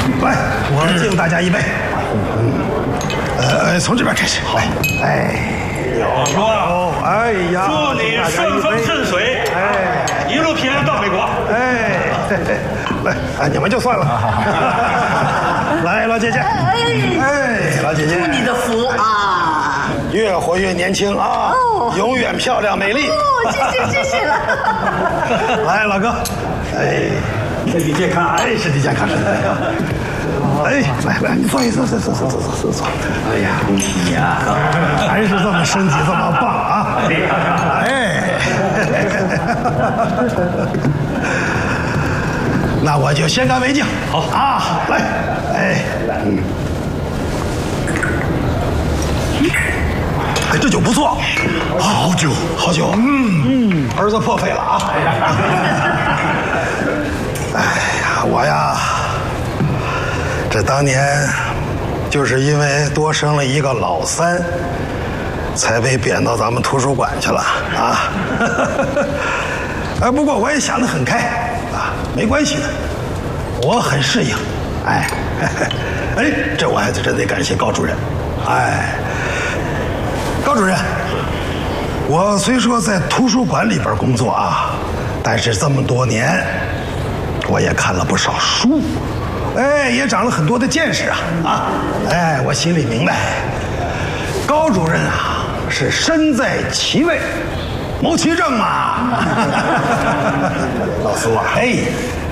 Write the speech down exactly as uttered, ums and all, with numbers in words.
来，我敬大家一杯。呃，从这边开始。好，哎， 老叔啊， 哎呀， 祝你顺风顺水， 哎， 一路平安到美国。 哎，来，啊，你们就算了。来，老姐姐，哎，老姐姐， 祝你的福啊！ 越活越年轻啊，永远漂亮美丽。 哦，谢谢谢谢了。 来，老哥，哎， 身体健康， 哎，身体健康，身体健康。哎，来来，你坐一坐，坐坐坐坐坐坐坐。 哎呀，恭喜你啊！ 还是这么身体这么棒啊！哎，那我就先干为敬。好啊，来，哎，嗯，哎，这酒不错，好酒，好酒，嗯嗯，儿子破费了啊！哎呀，我呀。这当年，就是因为多生了一个老三，才被贬到咱们图书馆去了啊！哎，不过我也想得很开啊，没关系的，我很适应。哎，哎，这我还是真得感谢高主任。哎，高主任，我虽说在图书馆里边工作啊，但是这么多年，我也看了不少书。哎，也长了很多的见识啊！啊，哎，我心里明白，高主任啊是身在其位，谋其政嘛。 老苏啊， 哎。